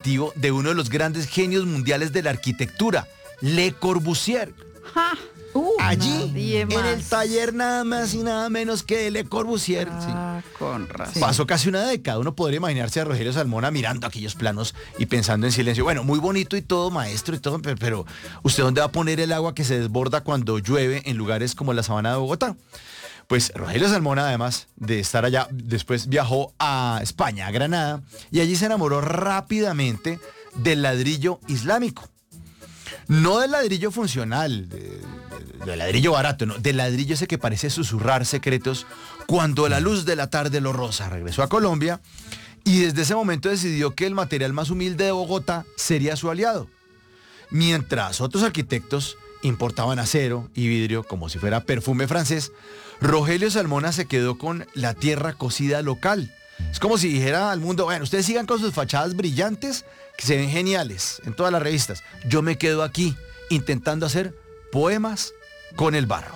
creativo de uno de los grandes genios mundiales de la arquitectura, Le Corbusier. ¡Ja! Allí, en más. el taller nada más y nada menos que de Le Corbusier. Ah, sí. con razón. Pasó casi una década. Uno podría imaginarse a Rogelio Salmona mirando aquellos planos y pensando en silencio. Bueno, muy bonito y todo, maestro y todo, pero ¿usted dónde va a poner el agua que se desborda cuando llueve en lugares como la Sabana de Bogotá? Pues Rogelio Salmona, además de estar allá, después viajó a España, a Granada, y allí se enamoró rápidamente del ladrillo islámico. No del ladrillo funcional, del ladrillo barato, no, del ladrillo ese que parece susurrar secretos cuando la luz de la tarde lo roza. Regresó a Colombia y desde ese momento decidió que el material más humilde de Bogotá sería su aliado. Mientras otros arquitectos importaban acero y vidrio como si fuera perfume francés, Rogelio Salmona se quedó con la tierra cocida local. Es como si dijera al mundo, bueno, ustedes sigan con sus fachadas brillantes, que se ven geniales en todas las revistas. Yo me quedo aquí intentando hacer poemas con el barro.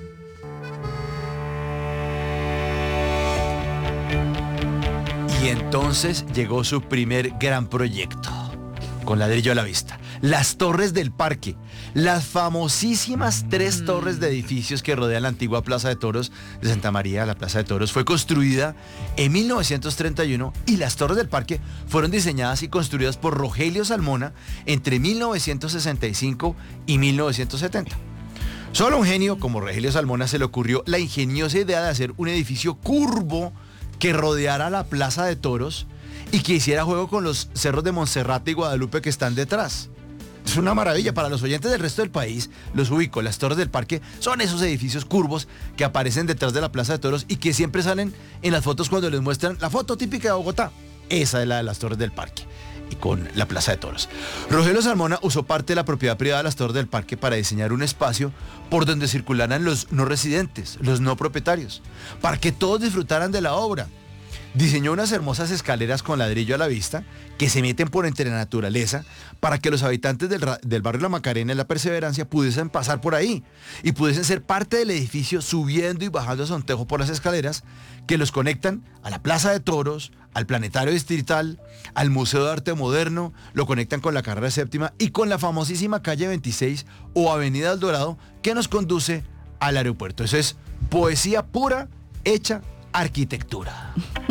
Y entonces llegó su primer gran proyecto, con ladrillo a la vista. Las Torres del Parque, las famosísimas 3 torres de edificios que rodean la antigua Plaza de Toros de Santa María, la Plaza de Toros, fue construida en 1931 y las Torres del Parque fueron diseñadas y construidas por Rogelio Salmona entre 1965 y 1970. Solo a un genio como Rogelio Salmona se le ocurrió la ingeniosa idea de hacer un edificio curvo que rodeara la Plaza de Toros y que hiciera juego con los cerros de Monserrate y Guadalupe que están detrás. Es una maravilla. Para los oyentes del resto del país, los ubico. Las Torres del Parque son esos edificios curvos que aparecen detrás de la Plaza de Toros y que siempre salen en las fotos cuando les muestran la foto típica de Bogotá. Esa es la de las Torres del Parque y con la Plaza de Toros. Rogelio Salmona usó parte de la propiedad privada de las Torres del Parque para diseñar un espacio por donde circularan los no residentes, los no propietarios, para que todos disfrutaran de la obra. Diseñó unas hermosas escaleras con ladrillo a la vista que se meten por entre la naturaleza para que los habitantes del barrio La Macarena y La Perseverancia pudiesen pasar por ahí y pudiesen ser parte del edificio subiendo y bajando a Sontejo por las escaleras que los conectan a la Plaza de Toros, al Planetario Distrital, al Museo de Arte Moderno, lo conectan con la Carrera Séptima y con la famosísima calle 26 o Avenida El Dorado que nos conduce al aeropuerto. Eso es poesía pura hecha arquitectura.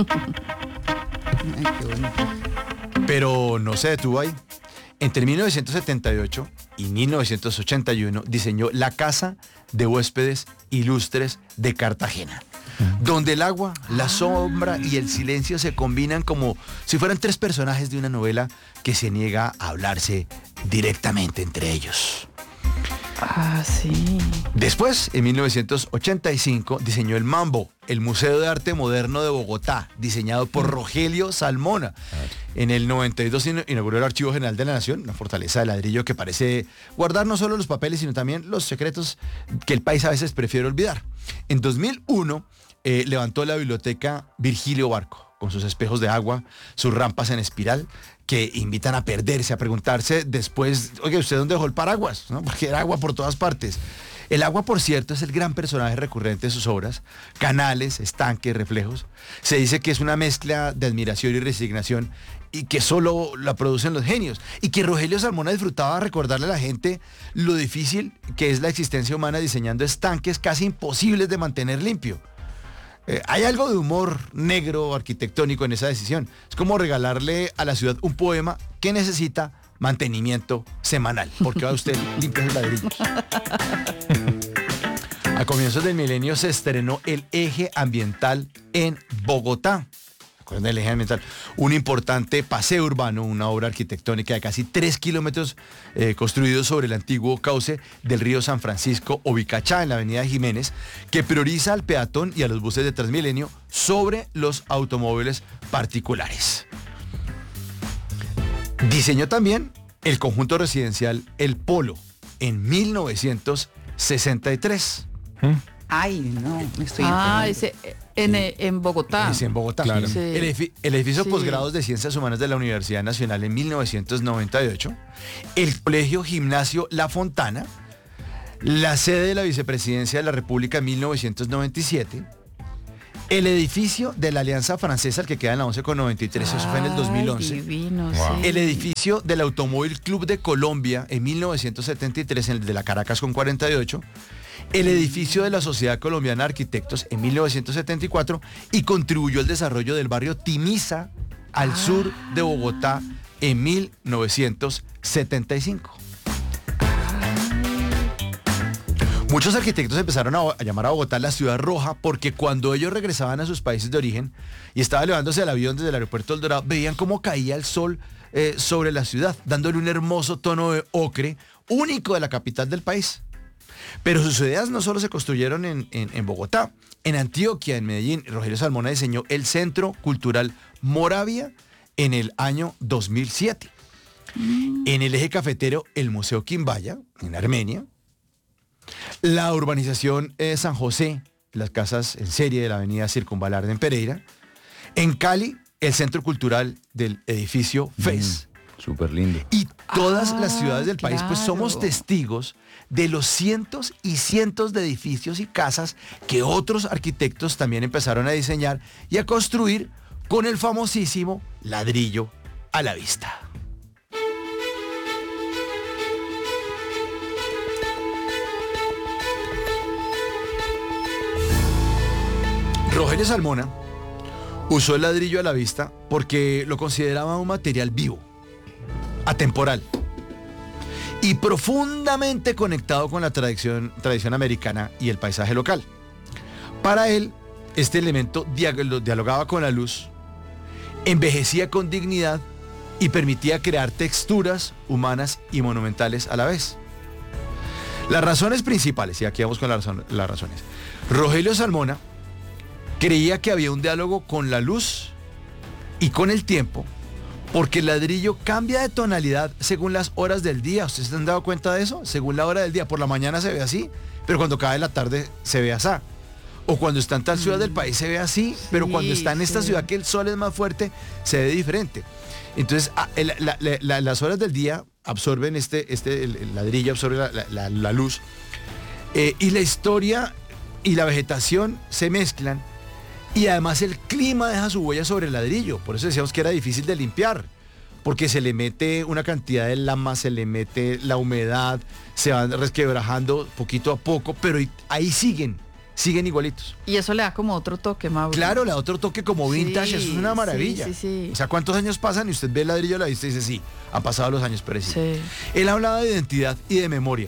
Ay, qué bonito. Pero no se detuvo ahí. Entre 1978 y 1981 diseñó la Casa de Huéspedes Ilustres de Cartagena, donde el agua, la sombra y el silencio se combinan como si fueran 3 personajes de una novela que se niega a hablarse directamente entre ellos. Ah, sí. Después, en 1985, diseñó el Mambo, el Museo de Arte Moderno de Bogotá, diseñado por Rogelio Salmona. En el 92 inauguró el Archivo General de la Nación, una fortaleza de ladrillo que parece guardar no solo los papeles, sino también los secretos que el país a veces prefiere olvidar. En 2001, levantó la biblioteca Virgilio Barco, con sus espejos de agua, sus rampas en espiral, que invitan a perderse, a preguntarse después, oye, ¿usted dónde dejó el paraguas? ¿No? Porque era agua por todas partes. El agua, por cierto, es el gran personaje recurrente de sus obras, canales, estanques, reflejos. Se dice que es una mezcla de admiración y resignación y que solo la producen los genios. Y que Rogelio Salmona disfrutaba recordarle a la gente lo difícil que es la existencia humana diseñando estanques casi imposibles de mantener limpio. Hay algo de humor negro arquitectónico en esa decisión. Es como regalarle a la ciudad un poema que necesita mantenimiento semanal. Porque va usted limpia sus ladrillos. A comienzos del milenio se estrenó el Eje Ambiental en Bogotá. ¿Recuerdan del Eje Ambiental? Un importante paseo urbano, una obra arquitectónica de casi 3 kilómetros construido sobre el antiguo cauce del río San Francisco o Vicachá en la avenida Jiménez, que prioriza al peatón y a los buses de Transmilenio sobre los automóviles particulares. Diseñó también el conjunto residencial El Polo en 1963. Ay, no, me estoy Ah, enterando. ese en Bogotá. Es en Bogotá. Claro. Sí. El edificio Sí. posgrados de Ciencias Humanas de la Universidad Nacional en 1998. El Colegio Gimnasio La Fontana. La sede de la Vicepresidencia de la República en 1997. El edificio de la Alianza Francesa, el que queda en la 11 con 93, eso fue en el 2011. Divino, Wow. sí. El edificio del Automóvil Club de Colombia en 1973, en el de la Caracas con 48. El edificio de la Sociedad Colombiana de Arquitectos en 1974 y contribuyó al desarrollo del barrio Timiza al sur de Bogotá en 1975. Muchos arquitectos empezaron a llamar a Bogotá la ciudad roja porque cuando ellos regresaban a sus países de origen y estaba elevándose el avión desde el aeropuerto El Dorado, veían cómo caía el sol sobre la ciudad, dándole un hermoso tono de ocre único de la capital del país. Pero sus ideas no solo se construyeron en Bogotá, en Antioquia, en Medellín. Rogelio Salmona diseñó el Centro Cultural Moravia en el año 2007. En el eje cafetero, el Museo Quimbaya, en Armenia. La urbanización San José, las casas en serie de la avenida Circunvalar en Pereira. En Cali, el Centro Cultural del edificio FES. Súper lindo. Y todas las ciudades del país, pues somos claro. testigos de los cientos y cientos de edificios y casas que otros arquitectos también empezaron a diseñar y a construir con el famosísimo ladrillo a la vista. Rogelio Salmona usó el ladrillo a la vista porque lo consideraba un material vivo, atemporal y profundamente conectado con la tradición americana y el paisaje local. Para él, este elemento dialogaba con la luz, envejecía con dignidad y permitía crear texturas humanas y monumentales a la vez. Las razones principales, y aquí vamos con las razones. Rogelio Salmona creía que había un diálogo con la luz y con el tiempo, porque el ladrillo cambia de tonalidad según las horas del día. ¿Ustedes se han dado cuenta de eso? Según la hora del día. Por la mañana se ve así, pero cuando cae la tarde se ve así. O cuando está en tal ciudad del país se ve así, pero cuando está en esta ciudad que el sol es más fuerte, se ve diferente. Entonces, las horas del día absorben el ladrillo absorbe la luz. Y la historia y la vegetación se mezclan. Y además el clima deja su huella sobre el ladrillo. Por eso decíamos que era difícil de limpiar. Porque se le mete una cantidad de lama, se le mete la humedad, se van resquebrajando poquito a poco, pero ahí siguen igualitos. Y eso le da como otro toque, Mauro. Claro, le da otro toque como vintage, Sí, eso es una maravilla. sí. O sea, ¿cuántos años pasan y usted ve el ladrillo a la vista y dice, sí, han pasado los años, pero sí. Sí. Él hablaba de identidad y de memoria.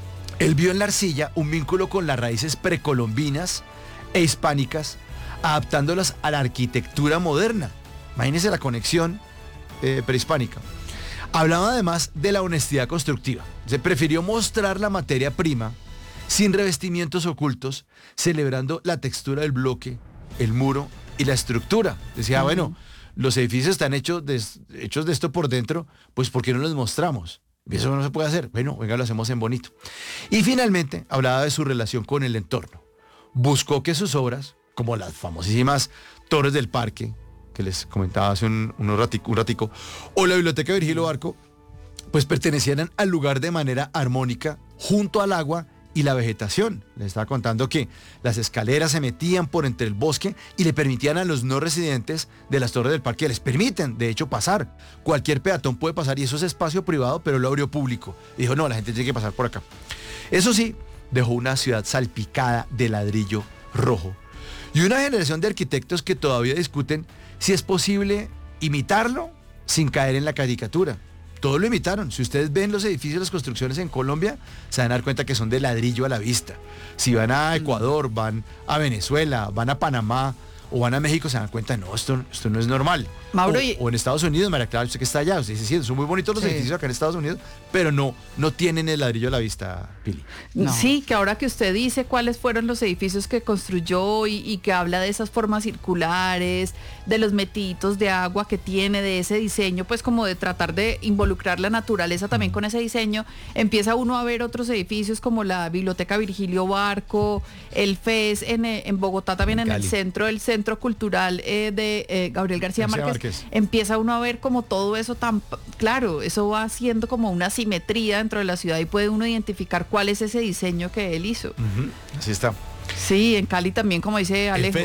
Él vio en la arcilla un vínculo con las raíces precolombinas e hispánicas, adaptándolas a la arquitectura moderna. Imagínense la conexión prehispánica. Hablaba además de la honestidad constructiva. Se prefirió mostrar la materia prima sin revestimientos ocultos, celebrando la textura del bloque, el muro y la estructura. Decía, bueno, los edificios están hechos de esto por dentro, pues ¿por qué no los mostramos? Y eso no se puede hacer. Bueno, venga, lo hacemos en bonito. Y finalmente hablaba de su relación con el entorno. Buscó que sus obras, como las famosísimas Torres del Parque, que les comentaba hace un ratico, o la Biblioteca de Virgilio Barco, pues pertenecieran al lugar de manera armónica, junto al agua y la vegetación. Les estaba contando que las escaleras se metían por entre el bosque y le permitían a los no residentes de las Torres del Parque, les permiten, de hecho, pasar. Cualquier peatón puede pasar y eso es espacio privado, pero lo abrió público. Dijo, no, la gente tiene que pasar por acá. Eso sí, dejó una ciudad salpicada de ladrillo rojo. Y una generación de arquitectos que todavía discuten si es posible imitarlo sin caer en la caricatura. Todos lo imitaron. Si ustedes ven los edificios, las construcciones en Colombia, se van a dar cuenta que son de ladrillo a la vista. Si van a Ecuador, van a Venezuela, van a Panamá o van a México, se dan cuenta, no, esto no es normal. Mauro, o en Estados Unidos, María Clara, usted que está allá, usted dice, sí, son muy bonitos los edificios acá en Estados Unidos, pero no tienen el ladrillo a la vista, Pili. No. Sí, que ahora que usted dice cuáles fueron los edificios que construyó y que habla de esas formas circulares, de los metiditos de agua que tiene, de ese diseño, pues como de tratar de involucrar la naturaleza también con ese diseño, empieza uno a ver otros edificios como la Biblioteca Virgilio Barco, el FES en Bogotá, también en el Centro Cultural de Gabriel García Márquez. Empieza uno a ver como todo eso tan claro, eso va haciendo como una simetría dentro de la ciudad y puede uno identificar cuál es ese diseño que él hizo. Así está. Sí, en Cali también, como dice Alejo. El FES, ¿no?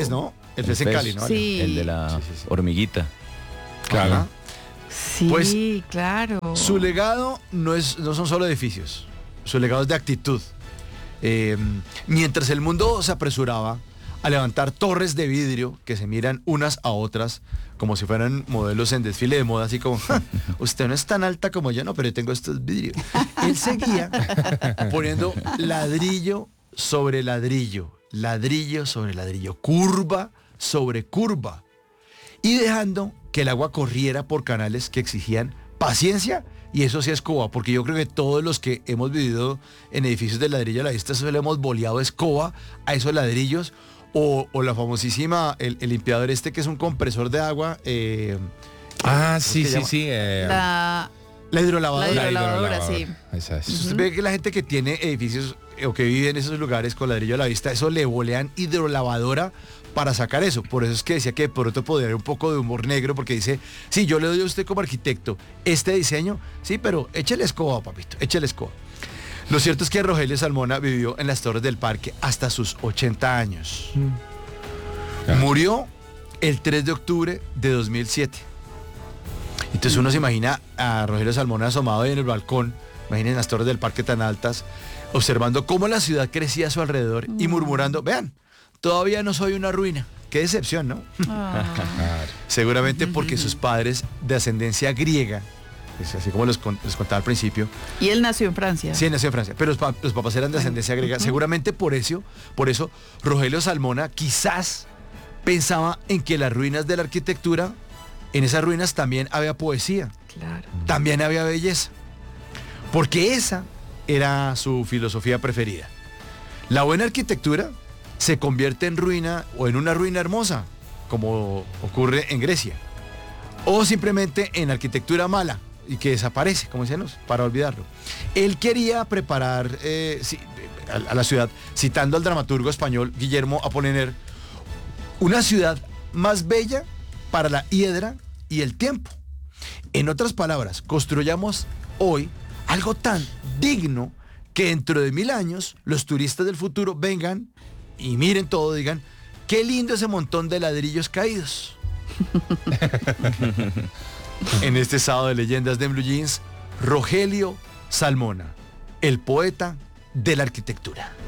El FES en Cali, ¿no? Sí. El de la Sí, sí, sí. hormiguita. Claro. Ajá. Sí, Pues, claro. Su legado no son solo edificios, su legado es de actitud. Mientras el mundo se apresuraba a levantar torres de vidrio que se miran unas a otras como si fueran modelos en desfile de moda, así como, "Ja, usted no es tan alta como yo, no, pero yo tengo estos vidrios". Él seguía poniendo ladrillo sobre ladrillo, ladrillo sobre ladrillo, curva sobre curva, y dejando que el agua corriera por canales que exigían paciencia, y eso sí es escoba, porque yo creo que todos los que hemos vivido en edificios de ladrillo a la vista, eso le hemos boleado escoba a esos ladrillos, o la famosísima, el limpiador este que es un compresor de agua. Sí, se sí, llama? sí. La hidrolavadora. La hidrolavadora, sí. Esa es. Usted ve que la gente que tiene edificios o que vive en esos lugares con ladrillo a la vista, eso le bolean hidrolavadora para sacar eso. Por eso es que decía que de pronto podría haber un poco de humor negro, porque dice, sí, yo le doy a usted como arquitecto este diseño, sí, pero échale escoba, papito, échale escoba. Lo cierto es que Rogelio Salmona vivió en las Torres del Parque hasta sus 80 años. Claro. Murió el 3 de octubre de 2007. Entonces uno se imagina a Rogelio Salmona asomado ahí en el balcón, imaginen las Torres del Parque tan altas, observando cómo la ciudad crecía a su alrededor y murmurando, vean, todavía no soy una ruina. Qué decepción, ¿no? Ah. Claro. Seguramente porque sus padres de ascendencia griega, es así como les contaba al principio, Y él nació en Francia. sí, nació en Francia, pero los papás eran de ascendencia griega. Seguramente por eso Rogelio Salmona quizás pensaba en que las ruinas de la arquitectura, en esas ruinas también había poesía, Claro. también había belleza, porque esa era su filosofía preferida. La buena arquitectura se convierte en ruina o en una ruina hermosa, como ocurre en Grecia, o simplemente en arquitectura mala y que desaparece, como decíamos, para olvidarlo. Él quería preparar a la ciudad, citando al dramaturgo español Guillermo Apollinaire, una ciudad más bella para la hiedra y el tiempo. En otras palabras, construyamos hoy algo tan digno que dentro de 1000 años los turistas del futuro vengan y miren todo, digan, qué lindo ese montón de ladrillos caídos. En este sábado de leyendas de Blue Jeans, Rogelio Salmona, el poeta de la arquitectura.